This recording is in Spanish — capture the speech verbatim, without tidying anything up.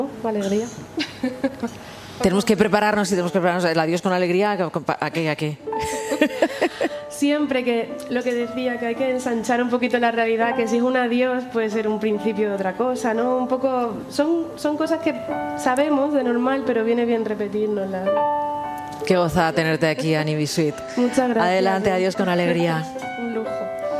Alegría. Tenemos que prepararnos y tenemos que prepararnos. El adiós con alegría, ¿a qué? ¿A qué? Siempre que, lo que decía, que hay que ensanchar un poquito la realidad, que si es un adiós puede ser un principio de otra cosa, ¿no? Un poco, son, son cosas que sabemos de normal, pero viene bien repetirnoslas. Qué gozada tenerte aquí, Annie B. Sweet. Muchas gracias. Adelante, adiós con alegría.